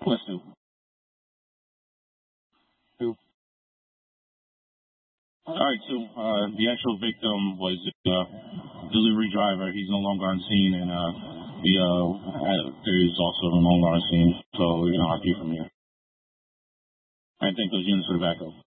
What's two? Two. All right, two. The actual victim was a delivery driver. He's no longer on scene, and there is also no longer on scene. So we're gonna argue from here. I think those units are back up.